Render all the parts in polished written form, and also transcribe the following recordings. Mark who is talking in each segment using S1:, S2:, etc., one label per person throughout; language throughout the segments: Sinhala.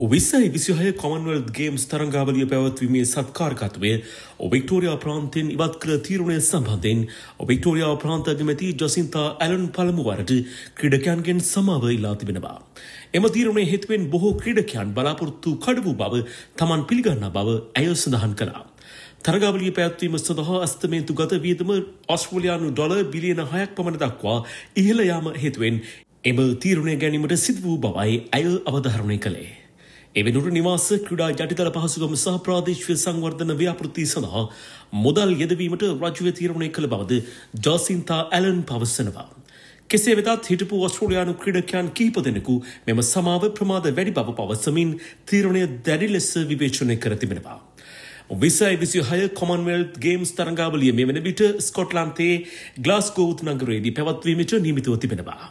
S1: විස්සයි 26 කොමන්වෙල්ත් ගේම්ස් තරඟාවලිය පැවැත්වීමේ සත්කාරකත්වය වික්ටෝරියා ප්‍රාන්තයෙන් ඉවත් කළ තීරණය සම්බන්ධයෙන් වික්ටෝරියා ප්‍රාන්ත අගමැති ජසින්තා ඇලන් පළමු වරට ක්‍රීඩකයන්ගෙන් සමාව ඉල්ලා තිබෙනවා. එම තීරණය හේතුවෙන් බොහෝ ක්‍රීඩකයන් බලාපොරොත්තු කඩ වූ බව තමන් පිළිගන්නා බව ඇය සඳහන් කළා. තරඟාවලිය පැවැත්වීම සඳහා අස්තමේන්තු ගත වියදම ඕස්ට්‍රේලියානු ඩොලර් බිලියන 6ක් පමණ දක්වා ඉහළ යාම හේතුවෙන් එම තීරණය ගැනීමට සිදු වූ බවයි ඇය අවධාරණය කළේ. එවෙනුට නිවාස ක්‍රීඩා යටිතල පහසුකම් සහ ප්‍රාදේශීය සංවර්ධන ව්‍යාපෘති සඳහා මුදල් යෙදවීමට රජය තීරණය කළ බවද ජසින්තා ඇලන් පවසනවා. කෙසේ වෙතත් හිටපු ඕස්ට්‍රේලියානු ක්‍රීඩකයන් කිහිප දෙනෙකු මෙම සමාව ප්‍රමාද වැඩි බව පවසමින් තීරණය දැඩි ලෙස විවේචනය කර තිබෙනවා. 26 කොමන්වෙල්ත් ගේම්ස් තරඟාවලිය මේ වන විට ස්කොට්ලන්තයේ ග්ලාස්ගෝ නගරයේදී පැවැත්වීමට නියමිතව තිබෙනවා.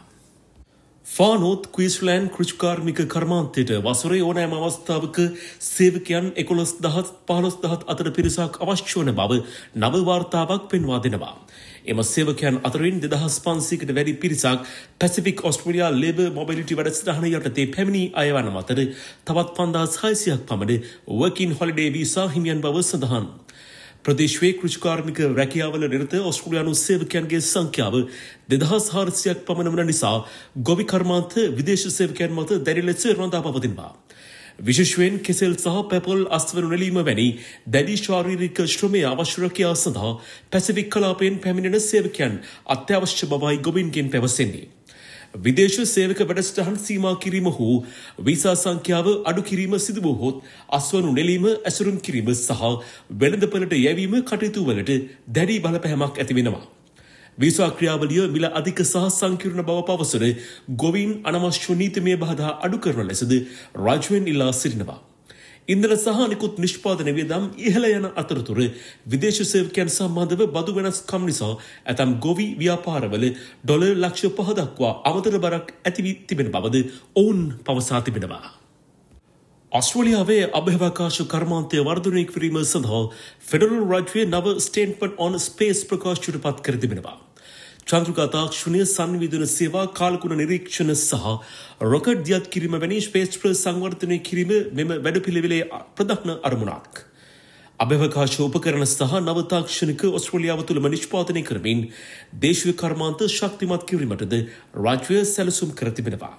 S1: ෆානෝත් ක්වීස්ලෑන්ඩ් කෘෂිකාර්මික කර්මාන්තයට වසරේ ඕනෑම අවස්ථාවක සේවකයන් 11,000-15,000 අතර පිරිසක් අවශ්‍ය වන බව නව වාර්තාවක් පෙන්වා දෙනවා. එම සේවකයන් අතරින් 2,500කට වැඩි පිරිසක් පැසිෆික් ඔස්ට්‍රේලියා ලේබර් මොබිලිටි වැඩසටහන යටතේ පැමිණි අය වන අතර තවත් 5,600ක් පමණ වර්කින් හොලිඩේ වීසා හිමියන් බව සඳහන්. ප්‍රදේශයේ කෘෂිකාර්මික රැකියාවල නිරත ඔස්ට්‍රේලියානු සේවකයන්ගේ සංඛ්‍යාව 2,400ක් පමණ වන නිසා ගොවි කර්මාන්ත විදේශ සේවකයන් මත දැඩි ලෙස රඳා පවතිනවා. විශේෂයෙන් කෙසෙල් සහ පැපල් අස්වනු නෙලීම වැනි දැඩි ශාරීරික ශ්‍රමය අවශ්‍ය රැකියාව සඳහා පැසිෆික් කලාපයෙන් පැමිණෙන සේවකයන් අත්‍යවශ්‍ය බවයි ගොවින්ගෙන් පැවසෙන්නේ. විදේශ සේවක වැඩසටහන් සීමා කිරීම හෝ වීසා සංඛ්‍යාව අඩු කිරීම සිදු වූහොත් අස්වනු නෙලීම ඇසුරුම් කිරීම සහ වෙළඳපළට යැවීම කටයුතු වලට දැඩි බලපෑමක් ඇති වෙනවා. වීසා ක්‍රියාවලිය මිල අධික සහ සංකීර්ණ බව පවසන ගොවීන් අනවශ්‍ය නීතිමය බාධා අඩු කරන ලෙසද රාජ්‍යයෙන් ඉල්ලා සිටිනවා. ඉන්ධන සහ නිකුත් නිෂ්පාදන වියදම් ඉහළ යන අතරතුර විදේශ සේවකයන් සම්බන්ධව බදු වෙනස්කම් නිසා ඇතම් ගොවි ව්‍යාපාරවල ඩොලර් ලක්ෂ 5 දක්වා අමතර බරක් ඇති වී තිබෙන බවද ඔවුන් පවසා තිබෙනවා. ඔස්ට්‍රේලියාවේ අභ්‍යවකාශ කර්මාන්තය වර්ධනය කිරීම සඳහා ෆෙඩරල් රාජ්‍යයේ නව ස්ටේට්මන්ට් ඔන් ස්පේස් ප්‍රකාශයට පත් කර තිබෙනවා. චන්ද්‍රිකා තාක්ෂණය සංවිධන සේවා කාලකුණ නිරීක්ෂණ සහ රොකට් දියත් කිරීම වැනි ශ්‍රේෂ්ඨ සංවර්ධනය කිරීම මෙම වැඩපිළිවෙලේ ප්‍රධාන අරමුණක්. අභ්‍යවකාශ උපකරණ සහ නව තාක්ෂණික ඔස්ට්‍රේලියාව තුළම නිෂ්පාදනය කරමින් දේශීය කර්මාන්ත ශක්තිමත් කිරීමටද රාජ්‍යය සැලසුම් කර තිබෙනවා.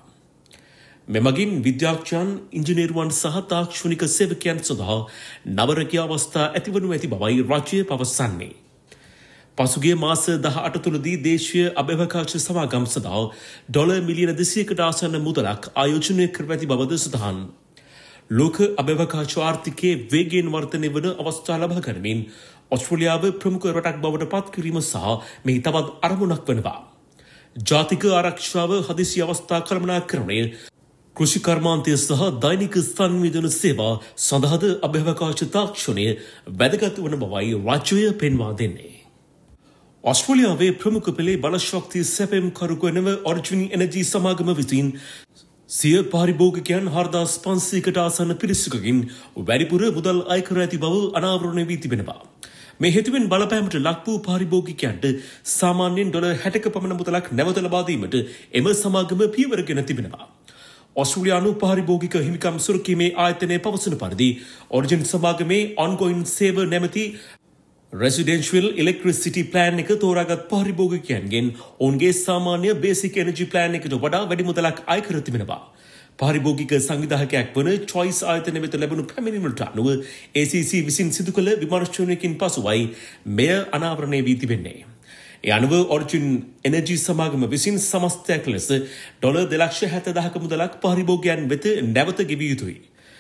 S1: මෙමගින් විද්‍යාඥයන් ඉංජිනේරුවන් සහ තාක්ෂණික සේවකයන් සඳහා නව රැකියා අවස්ථා ඇතිවනු ඇති බවයි රාජ්‍යය පවසන්නේ. පසුගිය මාස 18 තුළදී දේශීය අභ්‍යවකාශ සමාගම් සඳහා ඩොලර් මිලියන 200කට ආසන්න මුදලක් ආයෝජනය කර ඇති බවද සඳහන්. ලෝක අභ්‍යවකාශ ආර්ථිකයේ වේගයෙන් වර්ධනය වන අවස්ථා ලබා ගනිමින් ඔස්ට්‍රේලියාව ප්‍රමුඛ රටක් බවට පත් කිරීම සහ මෙහි තවත් අරමුණක් වනවා. ජාතික ආරක්ෂාව හදිසි අවස්ථා කළමනාකරණය කෘෂි කර්මාන්තය සහ දෛනික සංවිධන සේවා සඳහාද අභ්‍යවකාශ තාක්ෂණය වැදගත් වන බවයි රාජ්‍යය පෙන්වා දෙන්නේ. ඔස්ට්‍රේලියාවේ ප්‍රමුඛ පෙළේ බලශක්තිය සැපෙම් කරුකවනව ඔරිජින් එනර්ජි සමාගම විසින් සිය පාරිභෝගිකයන් 4,500කට ආසන්න පිරිසකකින් වැඩිපුර මුදල් අය කර ඇති බව අනාවරණය වී තිබෙනවා. මේ හේතුවෙන් බලපෑමට ලක් වූ පාරිභෝගිකයන්ට සාමාන්‍යයෙන් ඩොලර් 60ක පමණ මුදලක් නැවත ලබා දීමට එම සමාගම පියවරගෙන තිබෙනවා. ඔස්ට්‍රේලියානු පාරිභෝගික හිමිකම් සුරකීමේ ආයතනය පවසන පරිදි ඔරිජින් සමාගමේ ඔන්ගෝයින් සේව නැමැති රෙසිඩෙන්ෂියල් ඉලෙක්ට්‍රිසිටි ප්ලෑන් එක තෝරාගත් පාරිභෝගිකයන්ගෙන් ඔවුන්ගේ සාමාන්‍ය බේසික් එනර්ජි ප්ලෑන් එකට වඩා වැඩි මුදලක් අය කර තිබෙනවා. පාරිභෝගික සංවිධායකයෙක් වන චොයිස් ආයතනය වෙත ලැබුණු පැමිණීමට අනුව ACC විසින් සිදු කළ විමර්ශනයකින් පසුවයි මෙය අනාවරණය වී තිබෙන්නේ. ඒ අනුව ඔරිජින් එනර්ජි සමාගම විසින් සමස්තයක් ලෙස ඩොලර් 2,70,000ක මුදලක් පාරිභෝගිකයන් වෙත නැවත ගෙවිය යුතුයි.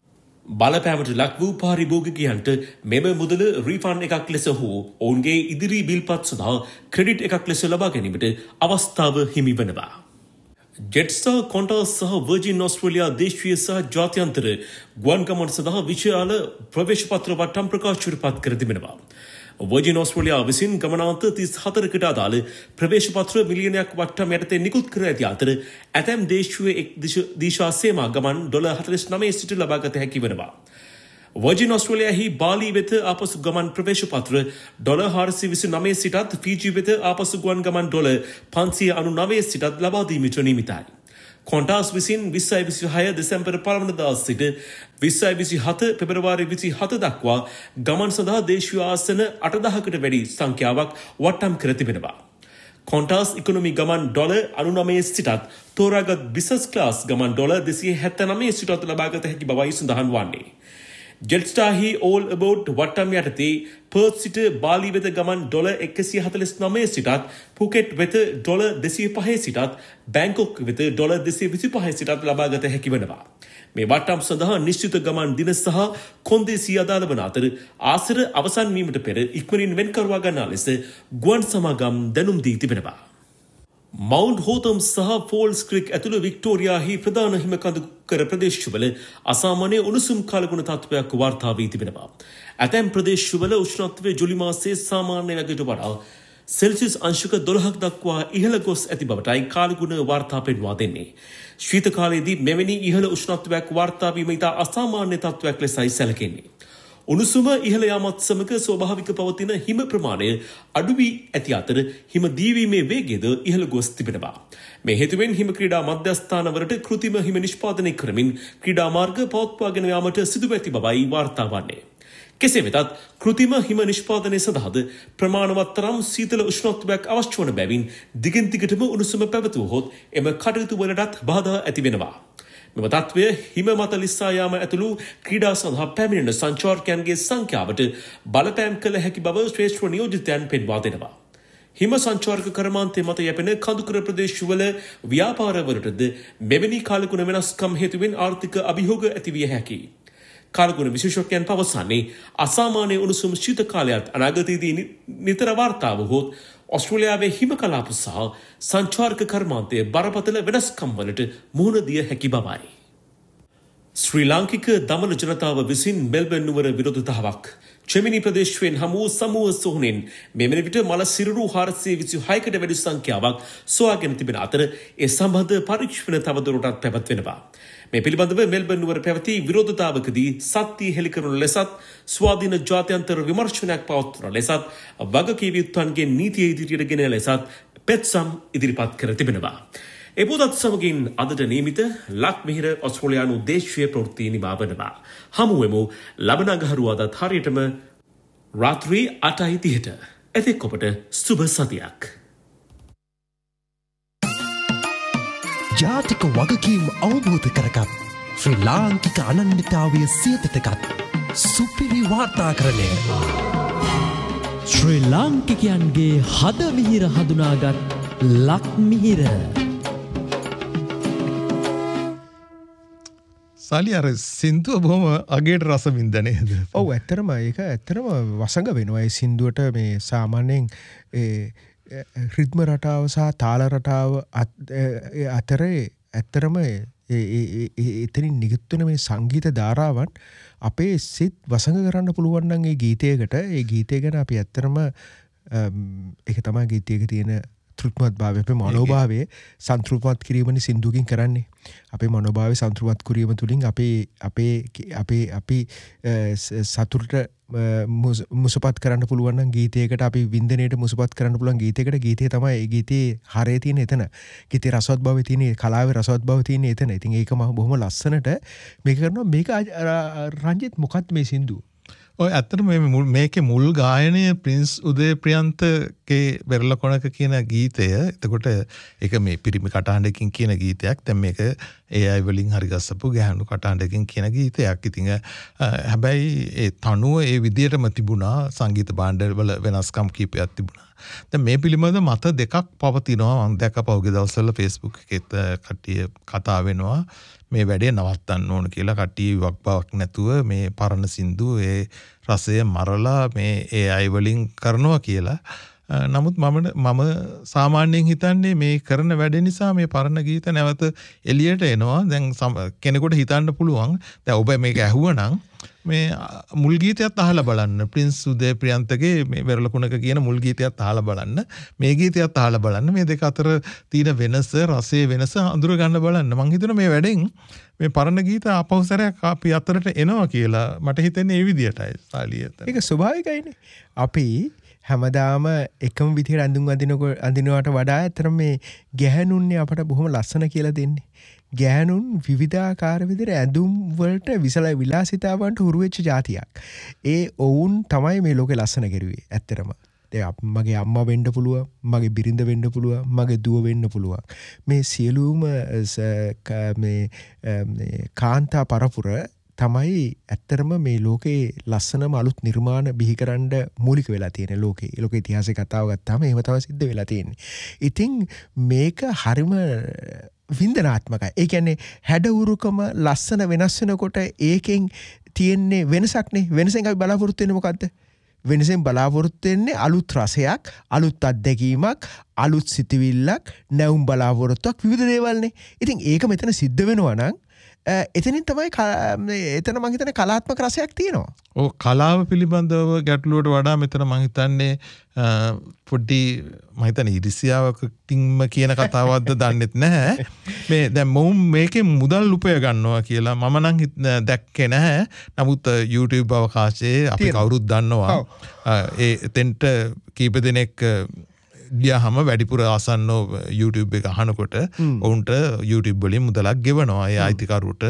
S1: බලපෑමට ලක් වූ පාරිභෝගිකයන්ට මෙම මුදල රීෆන්ඩ් එකක් ලෙස හෝ ඔවුන්ගේ ඉදිරි බිල්පත් සඳහා ක්‍රෙඩිට් එකක් ලෙස ලබා ගැනීමට අවස්ථාව හිමි වනවා. ජෙට්ස්ටා කොන්ටස් සහ වර්ජින් ඔස්ට්‍රේලියා දේශීය සහ ජාත්‍යන්තර ගුවන් ගමන් සඳහා විශාල ප්‍රවේශ පත්‍ර වට්ටම් ප්‍රකාශයට පත් කර තිබෙනවා. වර්ජින් ඔස්ට්‍රේලියා විසින් ගමනාන්ත 34කට අදාළ ප්‍රවේශ පත්‍ර මිලියනයක් වට්ටම් යටතේ නිකුත් කර ඇති අතර ඇතැම් දේශීය එක් දිශා සේවා ගමන් ඩොලර් 49 සිට ලබාගත හැකි වෙනවා. වර්ජින් ඔස්ට්‍රේලියාහි බාලි වෙත ආපසු ගමන් ප්‍රවේශ පත්‍ර ඩොලර් 429 සිටත් ෆීජි වෙත ආපසු ගමන් ගමන් ඩොලර් 599 සිටත් ලබා දීමට නියමිතයි. කොන්ටාස් විසින් 2026 දෙසැම්බර් 1 වෙනිදා සිට 2027 පෙබරවාරි 27 දක්වා ගමන් සඳහා දේශීය ආසන 8000කට වැඩි සංඛ්‍යාවක් වට්ටම් කර තිබෙනවා. කොන්ටාස් ඉකොනොමි ගමන් $99 සිටත් තෝරාගත් බිස්නස් ක්ලාස් ගමන් $279 සිටත් ලබාගත හැකි බවයි සඳහන් වන්නේ. ජෙට්ස්ටාහි ඕල් අබවුට් වට්ටම් යටතේ පර්ත් සිට බාලි වෙත ගමන් $149 සිටත් පුකෙට් වෙත $205 සිටත් බැංකොක් වෙත $225 සිටත් ලබාගත හැකි වෙනවා. මේ වට්ටම් සඳහා නිශ්චිත ගමන් දින සහ කොන්දේසි අදාළ වන අතර ආසර අවසන් වීමට පෙර ඉක්මනින් වෙන් කරවා ගන්නා ලෙස ගුවන් සමාගම් දැනුම් දී තිබෙනවා. මවුන්ට් හෝතම් සහ ෆෝල්ස් ක්‍රික් ඇතුළු වික්ටෝරියාහි ප්‍රධාන හිමකඳු කර ප්‍රදේශවල අසාමාන්‍ය උණුසුම් කාලගුණ තත්ත්වයක් වාර්තා වී තිබෙනවා. ඇතැම් ප්‍රදේශවල උෂ්ණත්වය ජුලි මාසයේ සාමාන්‍ය වගේට වඩා සෙල්සියස් අංශක 12ක් දක්වා ඉහළ ගොස් ඇති බවටයි කාලගුණ වාර්තා පෙන්වා දෙන්නේ. ශීත කාලයේදී මෙවැනි ඉහළ උෂ්ණත්වයක් වාර්තා වීම ඉතා අසාමාන්‍ය තත්ත්වයක් ලෙසයි සැලකෙන්නේ. උණුසුම ඉහළ යාමත් සමග ස්වභාවික පවතින හිම ප්‍රමාණය අඩු වී ඇති අතර හිම දීවීමේ වේගයද ඉහළ ගොස් තිබෙනවා. මේ හේතුවෙන් හිම ක්‍රීඩා මධ්‍යස්ථානවලට කෘතිම හිම නිෂ්පාදනය කරමින් ක්‍රීඩා මාර්ග පවත්වාගෙන යාමට සිදු ඇති බවයි වාර්තා වන්නේ. කෙසේ වෙතත් කෘතිම හිම නිෂ්පාදනය සඳහාද ප්‍රමාණවත් තරම් සීතල උෂ්ණත්වයක් අවශ්‍ය වන බැවින් දිගින් දිගටම උණුසුම පැවතුවහොත් එම කටයුතු වලටත් බාධා ඇති වෙනවා. මෙම තත්ත්වය හිම මත ලිස්සා යාම ඇතුළු ක්‍රීඩා සඳහා පැමිණෙන සංචාරකයන්ගේ සංඛ්‍යාවට බලපෑම් කළ හැකි බව ශ්‍රේෂ්ඨ නියෝජිතයන් පෙන්වා දෙනවා. හිම සංචාරක කර්මාන්තය මත යැපෙන කඳුකර ප්‍රදේශවල ව්‍යාපාරවලටද මෙවැනි කාලගුණ වෙනස්කම් හේතුවෙන් ආර්ථික අභියෝග ඇති විය හැකියි. කාලගුණ විශේෂඥයන් පවසන්නේ අසාමාන්‍ය උණුසුම් ශීත කාලයක් අනාගතයේදී නිතර වාර්තා වුවහොත් ඔස්ට්‍රේලියාවේ හිම කලාප සහ සංචාරක කර්මාන්තයේ බරපතල වෙනස්කම් වලට මුහුණ දිය හැකි බවයි. ශ්‍රී ලාංකික දමන ජනතාව විසින් මෙල්බර්න් නුවර විරෝධතාවක් චෙමිනි ප්‍රදේශයෙන් හමු සමූහ සොහනෙන් මෙවැනි විට මල සිරුරු 426කට වැඩි සංඛ්‍යාවක් සොයාගෙන තිබෙන අතර ඒ සම්බන්ධ පරීක්ෂණ තවදුරටත් පැවැත්වෙනවා. මේ පිළිබඳව මෙල්බර්න් නුවර පැවති විරෝධතාවකදී සත්‍ය හෙළි කරන ලෙසත් ස්වාධීන ජාත්‍යන්තර විමර්ශනයක් පවත්වන ලෙසත් වගකීම් යුක්තන්ගේ නීතිය ඉදිරියට ගෙන ලෙසත් පෙත්සම් ඉදිරිපත් කර තිබෙනවා. ඒ පොතත් සමගින් අදට නියමිත ලක්මිහිර ඔස්ට්‍රේලියානු දේශීය ප්‍රවෘත්ති නිමා වෙනවා. හමු වෙමු ලබන අඟහරුවාදා හරියටම රාත්‍රී 8:30ට. එතෙක් ඔබට සුබ සතියක්.
S2: ජාතික වගකීම් අවබෝධ කරගත් ශ්‍රී ලාංකික අනන්‍යතාවය සියතටගත් සුපිරි වාර්තාකරණය
S3: ශ්‍රී ලාංකිකයන්ගේ හදමිහිර හඳුනාගත් ලක්මිහිර
S4: සාලි අර සින්දුව බොහොම අගේට රස වින්දනේද?
S5: ඔව් ඇත්තටම ඒක ඇත්තටම වසඟ වෙනවා. ඒ සින්දුවට මේ සාමාන්‍යයෙන් රිද්ම රටාව සහ තාල රටාව අතරේ ඇත්තරම එතනින් නිකුත්වන මේ සංගීත ධාරාවන් අපේ සිත් වසඟ කරන්න පුළුවන් නම් ඒ ගීතයකට ඒ ගීතය ගැන අපි ඇත්තරම ඒක තමයි ගීතයක තියෙන තෘප්තිමත් භාවය අපේ මනෝභාවය සන්තෘප්තිමත් කිරීමනි සින්දුවකින් කරන්නේ. අපේ මනෝභාවය සන්තෘප්තිමත් කිරීම තුළින් අපි සතුටට මුසපත් කරන්න පුළුවන් නම් ගීතයකට අපි වින්දනයට මුසපත් කරන්න පුළුවන් ගීතයකට ගීතය තමයි ඒ ගීතේ හරය තියෙන එතන. ගීතේ රසවත් බව තියෙන කලාවේ රසවත් බව තියෙන එතන. ඉතින් ඒක මම බොහොම ලස්සනට මේක කරනවා. මේක රංජිත් මොකක්ද මේ සින්දුව?
S4: ඔය ඇත්තටම මේකේ මුල් ගායනය ප්‍රින්ස් උදේ ප්‍රියන්තගේ වෙරළ කොනක කියන ගීතය. එතකොට ඒක මේ පිරිමි කටහඬකින් කියන ගීතයක්. දැන් මේක AI වලින් හරි ගස්සපු ගැහණු කටහඬකින් කියන ගීතයක්. ඉතින් හැබැයි ඒ තනුව ඒ විදියටම තිබුණා. සංගීත භාණ්ඩවල වෙනස්කම් කීපයක් තිබුණා. දැන් මේ පිළිබඳ මත දෙකක් පවතිනවා. මම දැක්ක පහුගිය දවස්වල Facebook එකේ කට්ටිය කතා වෙනවා. මේ වැඩේ නවත්තන්න ඕන කියලා කට්ටිය වක් බවක් නැතුව මේ පරණ සින්දු ඒ රසය මරලා මේ AI වලින් කරනවා කියලා. නමුත් මම සාමාන්‍යයෙන් හිතන්නේ මේ කරන වැඩ නිසා මේ පරණ ගීත නැවත එළියට එනවා. දැන් කෙනෙකුට හිතන්න පුළුවන් දැන් ඔබ මේක ඇහුවනම් මේ මුල් ගීතයත් අහලා බලන්න. ප්‍රින්ස් උදේ ප්‍රියන්තගේ මේ වෙරළ කුණක කියන මුල් ගීතයත් අහලා බලන්න. මේ ගීතයත් අහලා බලන්න. මේ දෙක අතර තියෙන වෙනස, රසයේ වෙනස අඳුර ගන්න බලන්න. මං හිතනවා මේ වැඩෙන් මේ පරණ ගීත අපවසරයක් අපි අතරට එනවා කියලා මට හිතෙන්නේ ඒ විදියටයි සාලියට.
S5: ඒක ස්වභාවිකයිනේ. අපි හැමදාම එකම විදිහට අඳිනවට වඩා අතර මේ ගැහණුන්නේ අපට බොහොම ලස්සන කියලා දෙන්නේ. ගෑනුන් විවිධාකාර විදිහට ඇඳුම් වලට විලාසිතාවන්ට හුරු වෙච්ච જાතියක්. ඒ ඔවුන් තමයි මේ ලෝකේ ලස්සන කෙරුවේ ඇත්තටම. මගේ අම්මා වෙන්න පුළුවන්, මගේ බිරිඳ වෙන්න පුළුවන්, මගේ දුව වෙන්න පුළුවන්. මේ සියලුම මේ කාන්තා පරපුර තමයි ඇත්තරම මේ ලෝකේ ලස්සනම අලුත් නිර්මාණ බිහිකරන්න මූලික වෙලා තියෙන ලෝකේ ඉතිහාසයේ කතාව ගත්තාම එහෙම තමයි සිද්ධ වෙලා තියෙන්නේ. ඉතින් මේක හරිම වින්දනාත්මකයි. ඒ කියන්නේ හැඩවුරුකම ලස්සන වෙනස් වෙනකොට ඒකෙන් තියෙන්නේ වෙනසක්නේ. වෙනසෙන් අපි බලාපොරොත්තු වෙන්නේ මොකද්ද? වෙනසෙන් බලාපොරොත්තු වෙන්නේ අලුත් රසයක්, අලුත් අත්දැකීමක්, අලුත් සිතුවිල්ලක්, නැවුම් බලාපොරොත්තුවක් විවිධ දේවල්නේ. ඉතින් ඒක මෙතන සිද්ධ වෙනවා නම් එතනින් තමයි එතන මං හිතන්නේ කලාත්මක රසයක් තියෙනවා.
S4: ඔව් කලාව පිළිබඳව ගැටලුවට වඩා මෙතන මං හිතන්නේ පොඩි මං හිතන්නේ ඉරිසියාවකින්ම කියන කතාවක්ද දන්නෙත් නැහැ. මේ දැන් මොවුන් මේකේ මුදල් උපය ගන්නවා කියලා මම නම් දැක්කේ නැහැ. නමුත් YouTube අවකාශයේ අපි කවුරුත් දන්නවා. ඒ එතෙන්ට කීප දෙනෙක් ගියාම වැඩිපුර ආසන්නෝ YouTube එක අහනකොට ඔවුන්ට YouTube වලින් මුදලක් ගෙවනවා. ඒ අයිතිකරුට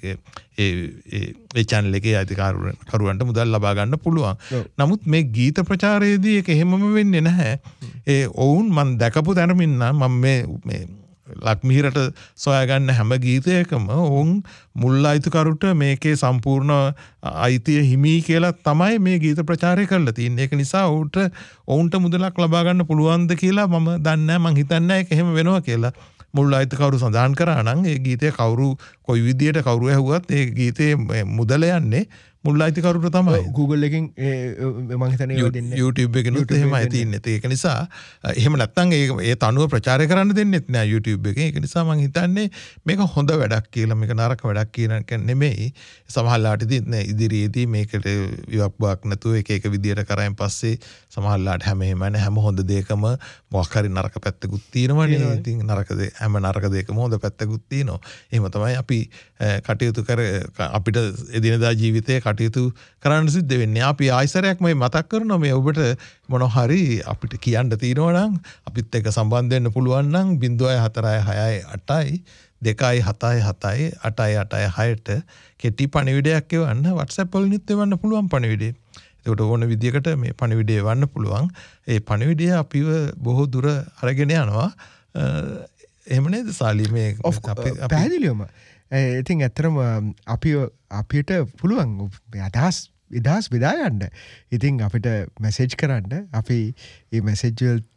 S4: ඒ channel එකේ අයිතිකරුවන්ට මුදල් ලබා ගන්න පුළුවන්. නමුත් මේ ගීත ප්‍රචාරයේදී ඒක එහෙමම වෙන්නේ නැහැ. ඒ ඔවුන් මම දැකපු තැනමින් නම් මම මේ ලක්මිහිරට සොයාගන්න හැම ගීතයකම ඔවුන් මුල් අයිතිකරුට මේකේ සම්පූර්ණ අයිතිය හිමි කියලා තමයි මේ ගීත ප්‍රචාරය කරලා තියෙන්නේ. ඒක නිසා ඔවුන්ට මුදලක් ලබා ගන්න පුළුවන්ද කියලා මම දන්නේ නැහැ. මං හිතන්නේ ඒක එහෙම වෙනවා කියලා. මුල් අයිතිකරු සඳහන් කරා නම් ඒ ගීතය කොයි විදියට කවුරු ඇහුවත් ඒ ගීතේ මුදල යන්නේ මුල් අයිතිකරුට තමයි.
S5: Google එකෙන් මම හිතන්නේ ඒව දෙන්නේ.
S4: YouTube එකෙනුත් එහෙමයි තියෙන්නේ. ඒක නිසා එහෙම නැත්නම් ඒ තනුව ප්‍රචාරය කරන්න දෙන්නෙත් නෑ YouTube එකේ. ඒක නිසා මම හිතන්නේ මේක හොඳ වැඩක් කියලා, මේක නරක වැඩක් කියන නෙමෙයි. සමහරලාට ඉදිරියේදී මේකට විවක්බාක් නැතුව එක විදියට කරායින් පස්සේ සමහරලාට හැම හොඳ දෙයකම මොකක් හරි නරක පැත්තකුත් තියෙනවනේ. ඉතින් හැම නරක දෙයකම හොඳ පැත්තකුත් තියෙනවා. එහෙම තමයි අපි කටයුතු අපිට එදිනදා ජීවිතයේ කටයුතු කරන්න සිද්ධ වෙන්නේ. අපි ආයිසරයක් මේ මතක් කරනවා මේ ඔබට මොනවා හරි අපිට කියන්න තියෙනවා නම් අපිත් එක්ක සම්බන්ධ වෙන්න පුළුවන් නම් 0466 277 886ට කෙටි පණිවිඩයක් එවන්න. WhatsApp වලින්ත් එවන්න පුළුවන් පණිවිඩය. ඒකට ඕන විදියකට මේ පණිවිඩය එවන්න පුළුවන්. ඒ පණිවිඩය අපිව බොහෝ දුර අරගෙන යනවා. එහෙම නේද සාලි මේ
S5: පැහැදිලිවම. ඉතින් ඇත්තරම අපිට පුළුවන් අදහස් බෙදා ගන්න. ඉතින් අපිට මැසේජ් කරන්න. අපි ඒ මැසේජ්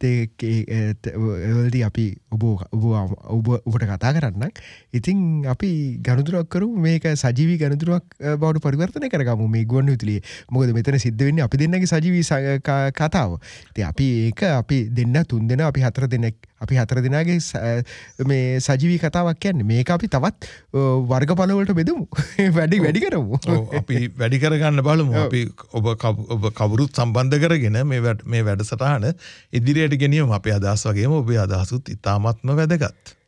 S5: වලදී අපි ඔබට කතා කරන්න. ඉතින් අපි ගනුදෙනුවක් කරමු. මේක සජීවී ගනුදෙනුවක් බවට පරිවර්තනය කරගමු මේ ගුවන්විදුලියේ. මොකද මෙතන සිද්ධ වෙන්නේ අපි දෙන්නගේ සජීවී කතාව. ඉතින් අපි දෙන්න තුන් දෙනා අපි හතර දෙනාගේ මේ සජීවී කතාවක් කියන්නේ. මේක අපි තවත් වර්ගඵල වලට බෙදමු. වැඩි කරමු.
S4: අපි වැඩි කරගන්න බලමු. අපි ඔබ කවුරුත් සම්බන්ධ කරගෙන මේ වැඩසටහන ඉදිරියට ගෙනියමු. අපේ අදහස් වගේම ඔබේ අදහසුත් ඉතාමත්ම වැදගත්.